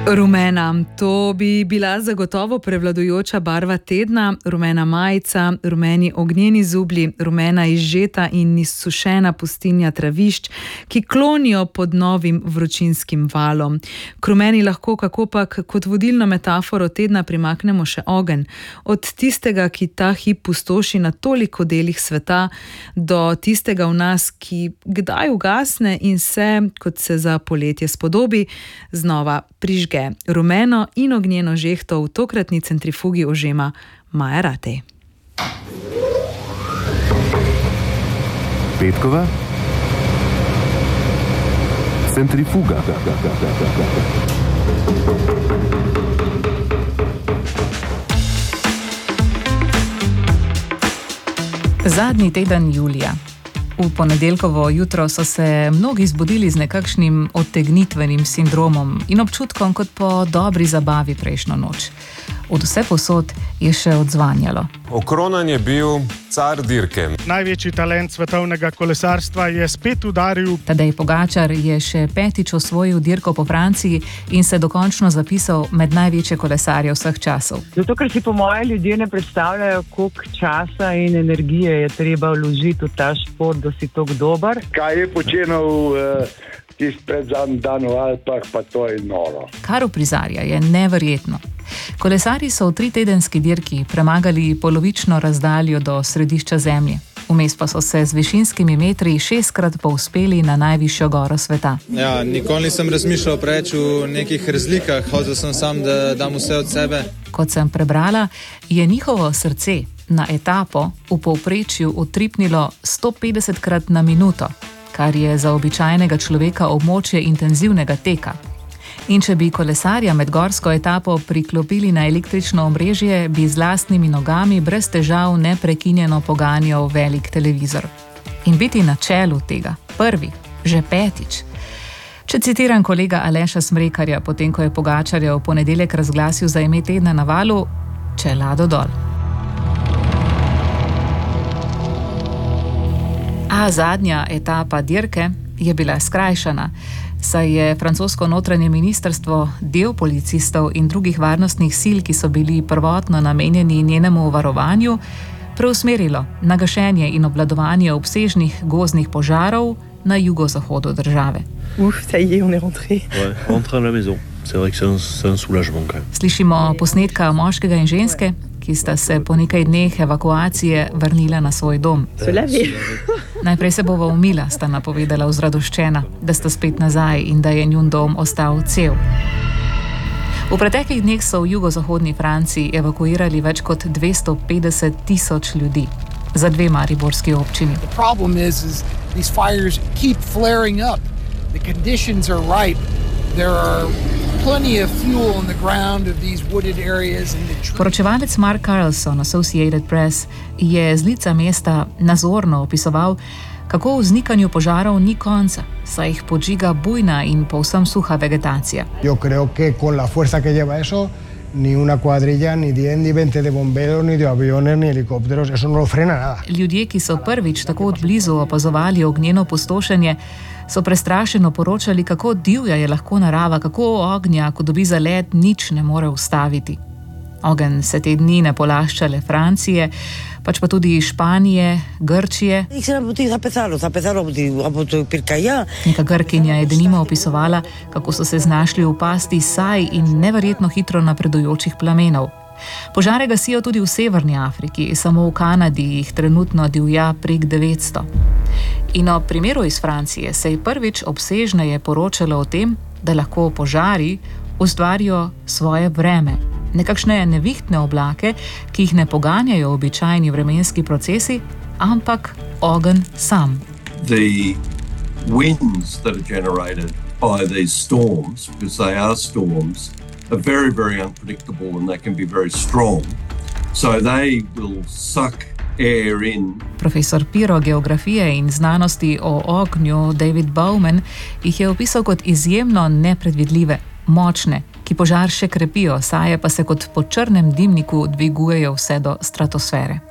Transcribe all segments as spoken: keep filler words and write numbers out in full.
Rumena, to bi bila zagotovo prevladujoča barva tedna, rumena majica, rumeni ognjeni zublji, rumena izžeta in izsušena pustinja travišč, ki klonijo pod novim vročinskim valom. K rumeni lahko kakopak kot vodilno metaforo tedna primaknemo še ogenj. Od tistega, ki ta hip pustoši na toliko delih sveta, do tistega v nas, ki kdaj ugasne in se, kot se za poletje spodobi, znova prižge. Rumeno in ognjeno žehto v tokratni centrifugi ožema Maja Ratej. Petkova centrifuga. Zadnji teden julija. V ponedeljkovo jutro so se mnogi zbudili z nekakšnim odtegnitvenim sindromom in občutkom kot po dobri zabavi prejšnjo noč. Od vse posod je še odzvanjalo. Okronan je bil car dirke. Največji talent svetovnega kolesarstva je spet udaril. Tadej Pogačar je še petič osvojil dirko po Franciji in se dokončno zapisal med največje kolesarje vseh časov. Zato, ker si po moje ljudje ne predstavljajo, koliko časa in energije je treba vložiti v ta šport, da si tako dober. Kaj je počenil uh, tist pred zadnjim dan v Alpah, pa to je noro. Kar uprizarja je neverjetno. Kolesarji so v tritedenski dirki premagali polovično razdaljo do središča zemlje. Vmes pa so se z višinskimi metri šestkrat povzpeli na najvišjo goro sveta. Ja, nikoli nisem razmišljal preveč v nekih razlikah, hotel sem sam, da dam vse od sebe. Kot sem prebrala, je njihovo srce na etapo v povprečju utripnilo sto petdesetkrat na minuto, kar je za običajnega človeka območje intenzivnega teka. In če bi kolesarja med gorsko etapo priklopili na električno omrežje, bi z lastnimi nogami brez težav neprekinjeno poganjal velik televizor. In biti na čelu tega, prvi, že petič. Če citiram kolega Aleša Smrekarja, potem ko je Pogačarja v ponedeljek razglasil za ime tedna na valu, čelado dol. A zadnja etapa dirke je bila skrajšana, saj je francosko notranje ministrstvo del policistov in drugih varnostnih sil, ki so bili prvotno namenjeni njenemu varovanju, preusmerilo na gašenje in obvladovanje obsežnih gozdnih požarov na jugozahodu države. Uf, ça y est, on est rentré. Ouais, rentre à la maison. C'est vrai que c'est un, c'est un soulagement quand même. Slišimo posnetka moškega in ženske, ki sta se po nekaj dneh evakuacije vrnila na svoj dom. Najprej se bova umila, sta napovedala vzradoščena, da sta spet nazaj in da je njun dom ostal cel. V preteklih dneh so v jugozahodni Franciji evakuirali več kot dvesto petdeset tisoč ljudi za dve mariborski občini. The problem is, is these fires keep flaring up. The conditions are ripe. There are plenty of fuel on the ground of these wooded areas and the trees. Poročevalec Mark Carlson, Associated Press, je z lica mesta nazorno opisoval, kako v vznikanju požarov ni konca, saj jih podžiga bujna in povsem suha vegetacija. Yo creo que con la fuerza que lleva eso, ni una cuadrilla, ni diez, ni veinte de bomberos, ni de aviones, ni helicópteros, eso no lo frena nada. Ljudje, ki so prvič tako od blizu opazovali ognjeno pustošenje, so prestrašeno poročali, kako divja je lahko narava, kako ognja, ko dobi zalet, nič ne more ustaviti. Ogenj se te dni ne polašča le Francije, pač pa tudi Španije, Grčije. Neka Grkinja je denimo opisovala, kako so se znašli v pasti saj in neverjetno hitro napredujočih plamenov. Požare gasijo tudi v Severni Afriki, samo v Kanadi jih trenutno divja prek devetsto. In o primeru iz Francije se je prvič obsežneje poročalo o tem, da lahko požari ustvarijo svoje vreme. Nekakšne nevihtne oblake, ki jih ne poganjajo običajni vremenski procesi, ampak ogenj sam. The winds that are generated by these storms, because they are storms, are very, very unpredictable and they can be very strong. So they will suck air in. Profesor pirogeografije in znanosti o ognju David Bowman jih je opisal kot izjemno nepredvidljive, močne, ki požar še krepijo, saje pa se kot po črnem dimniku dvigujejo vse do stratosfere.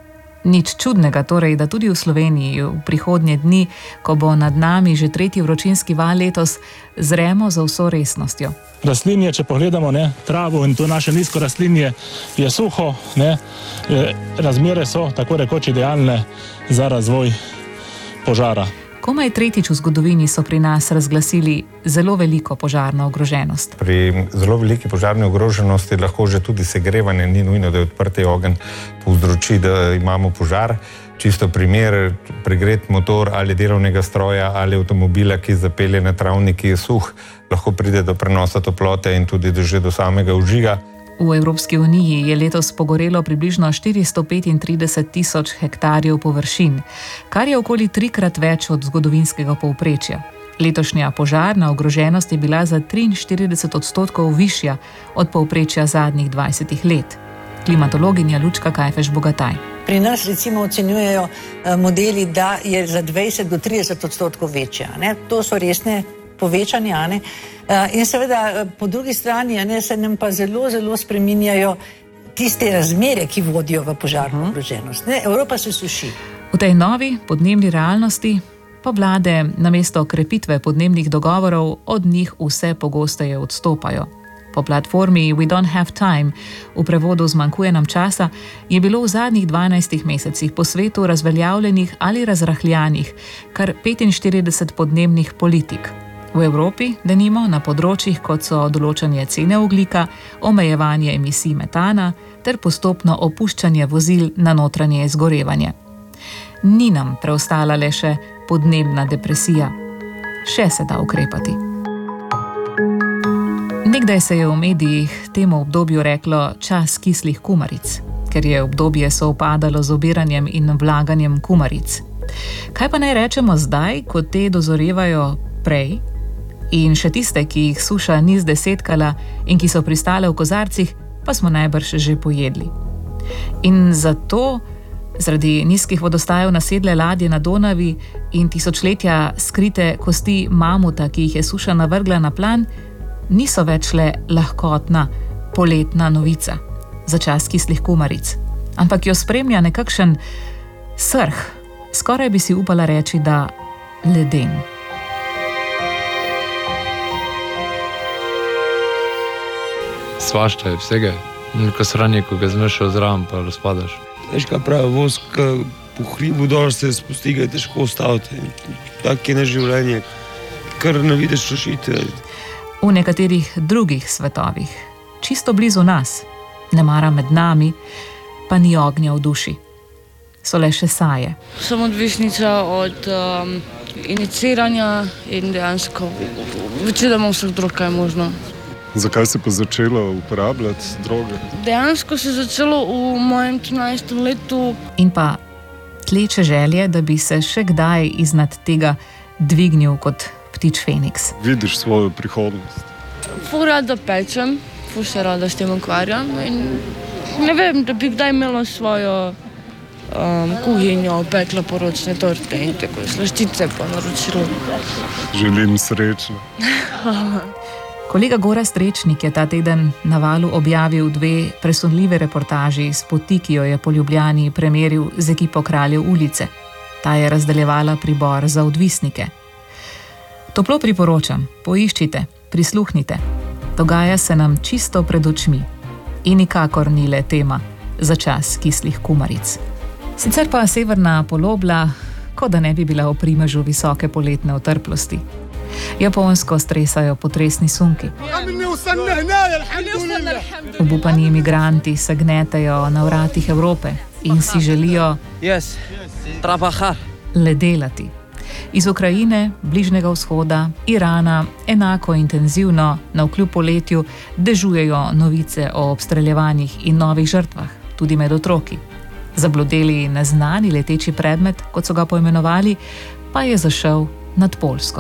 Nič čudnega torej, da tudi v Sloveniji v prihodnje dni, ko bo nad nami že tretji vročinski val letos, zremo za vso resnostjo. Rastlinje, če pogledamo, ne, travo in to naše nizko rastlinje je suho, ne, razmere so tako rekoč idealne za razvoj požara. Komaj tretjič v zgodovini so pri nas razglasili zelo veliko požarno ogroženost. Pri zelo veliki požarni ogroženosti lahko že tudi segrevanje, ni nujno, da je odprti ogenj povzroči, da imamo požar. Čisto primer, pregret motor ali delovnega stroja ali avtomobila, ki zapelje na travnik, ki je suh, lahko pride do prenosa toplote in tudi do že do samega vžiga. V Evropski uniji je letos pogorelo približno štiristo petintrideset tisoč hektarjev površin, kar je okoli trikrat več od zgodovinskega povprečja. Letošnja požarna ogroženost je bila za triinštirideset odstotkov višja od povprečja zadnjih dvajsetih let. Klimatologinja Lučka Kajfež-Bogataj. Pri nas recimo ocenjujejo modeli, da je za dvajset do trideset odstotkov večja. Ne? To so resne povečanja. Ne? In seveda po drugi strani ne, se nam pa zelo, zelo spreminjajo tiste razmere, ki vodijo v požarno ogroženost. Ne? Evropa se suši. V tej novi podnebni realnosti pa vlade namesto krepitve podnebnih dogovorov od njih vse pogosteje odstopajo. Po platformi We Don't Have Time, v prevodu Zmanjkuje nam časa, je bilo v zadnjih dvanajstih mesecih po svetu razveljavljenih ali razrahljanih kar petinštirideset podnebnih politik. V Evropi, denimo, na področjih, kot so določanje cene ogljika, omejevanje emisij metana ter postopno opuščanje vozil na notranje izgorevanje. Ni nam preostala le še podnebna depresija. Še se da ukrepati. Nekdaj se je v medijih temu obdobju reklo čas kislih kumaric, ker je obdobje sovpadalo z obiranjem in vlaganjem kumaric. Kaj pa naj rečemo zdaj, ko te dozorevajo prej? In še tiste, ki jih suša ni zdesetkala in ki so pristale v kozarcih, pa smo najbrž že pojedli. In zato, zaradi nizkih vodostajev nasedle ladje na Donavi in tisočletja skrite kosti mamuta, ki jih je suša navrgla na plan, niso več le lahkotna poletna novica za čas kislih kumaric, ampak jo spremlja nekakšen srh, skoraj bi si upala reči, da leden. Svašta je vsega, ko sranje, ko ga zmešajo zraven, pa razpadaš. Veš, kaj pravi, voz, ko po hribu dol se spusti, ga je težko ustaviti. Tak je na življenje, kar ne vidiš rešitve. V nekaterih drugih svetovih, čisto blizu nas, nemara med nami, pa ni ognja v duši. So le še saje. Sem odvisnica od um, iniciranja in dejansko večinoma vseh drog, kaj je možno. Zakaj si pa začela uporabljati droge? Dejansko se je začelo v mojem trinajstem letu. In pa tleče želje, da bi se še kdaj iznad tega dvignil kot ptič Feniks. Vidiš svojo prihodnost? Ful rada pečem, ful se rada s tem ukvarjam in ne vem, da bi kdaj imela svojo um, kuhinjo, pekla poročne torte in tako slaščice pa naročila. Želim srečno. Kolega Gorazd Strečnik je ta teden na Valu objavil dve presunljive reportaži s poti, ki jo je po Ljubljani premeril z ekipo Kraljev ulice. Ta je razdeljevala pribor za odvisnike. Toplo priporočam, poiščite, prisluhnite. Dogaja se nam čisto pred očmi in nikakor ni le tema za čas kislih kumaric. Sicer pa severna polobla, kot da ne bi bila v primežu visoke poletne otrplosti. Japonsko stresajo potresni sunki. Obupani imigranti se gnetejo na vratih Evrope in si želijo le delati. Iz Ukrajine, Bližnjega vzhoda, Irana enako intenzivno navkljub poletju dežujejo novice o obstreljevanjih in novih žrtvah, tudi med otroki. Zablodeli neznani leteči predmet, kot so ga poimenovali, pa je zašel nad Poljsko.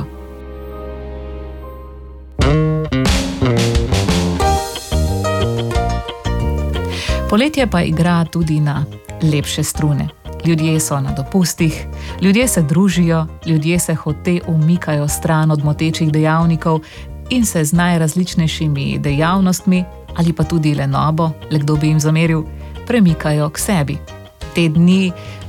Poletje pa igra tudi na lepše strune. Ljudje so na dopustih, ljudje se družijo, ljudje se hote umikajo stran od motečih dejavnikov in se z najrazličnejšimi dejavnostmi, ali pa tudi lenobo, le kdo bi jim zameril, premikajo k sebi. Te dni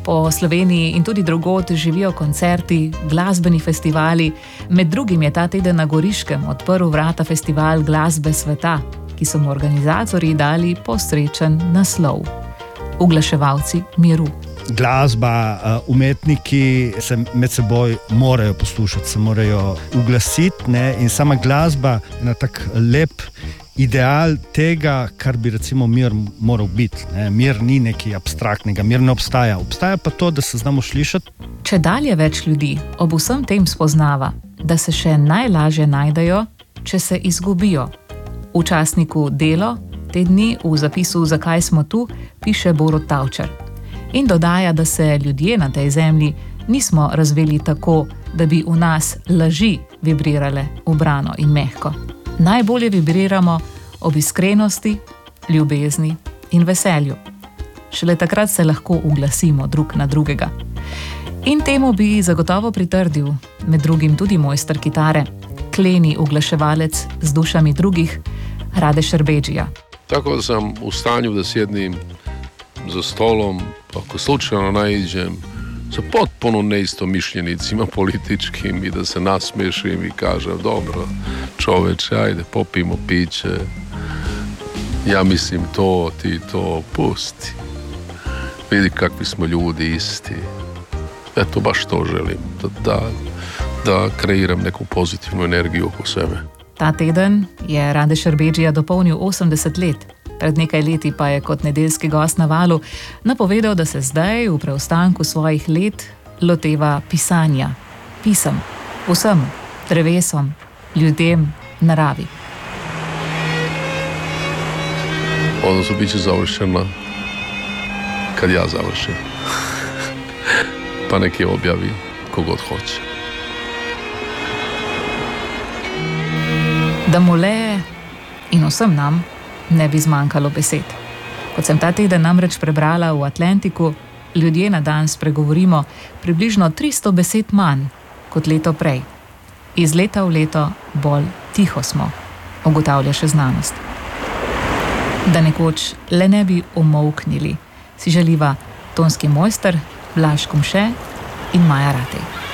Po Sloveniji in tudi drugod živijo koncerti, glasbeni festivali. Med drugim je ta teden na Goriškem odprl vrata festival glasbe sveta, ki so mu organizatorji dali posrečen naslov: Uglaševalci miru. Glasba, umetniki se med seboj morajo poslušati, se morajo uglasiti, ne? In sama glasba je na tak lep ideal tega, kar bi recimo mir moral biti. Ne? Mir ni nekaj abstraktnega, mir ne obstaja. Obstaja pa to, da se znamo slišati. Če dalje več ljudi ob vsem tem spoznava, da se še najlažje najdejo, če se izgubijo. V časniku Delo te dni v zapisu Zakaj smo tu piše Borut Tavčar. In dodaja, da se ljudje na tej zemlji nismo razvili tako, da bi v nas laži vibrirale ubrano in mehko. Najbolje vibriramo ob iskrenosti, ljubezni in veselju. Šele takrat se lahko uglasimo drug na drugega. In temu bi zagotovo pritrdil, med drugim tudi mojster kitare, kleni uglaševalec z dušami drugih, Rade Šerbedžija. Tako sam u stanju da sjednim za stolom, ako slučajno naiđem sa potpuno neistomišljenicima političkim i da se nasmiješim i kažem: dobro, čoveče, ajde, popijmo piće, ja mislim to, ti to, pusti. Vidi kakvi smo ljudi isti. Eto, baš to želim, da, da, da kreiram neku pozitivnu energiju oko sebe. Ta teden je Rade Šerbedžija dopolnil osemdeset let. Pred nekaj leti pa je kot nedeljski gost na Valu napovedal, da se zdaj v preostanku svojih let loteva pisanja. Pisem vsem, drevesom, ljudem, naravi. Odnosno bit će završena kad ja završim. Pa nek je objavi kogod hoće. Da mu le in vsem nam ne bi zmanjkalo besed. Kot sem ta teden namreč prebrala v Atlantiku, ljudje na dan spregovorimo približno tristo besed manj kot leto prej. Iz leta v leto bolj tiho smo, ugotavlja še znanost. Da nekoč le ne bi umolknili, si želiva tonski mojster Blaž Komše in Maja Ratej.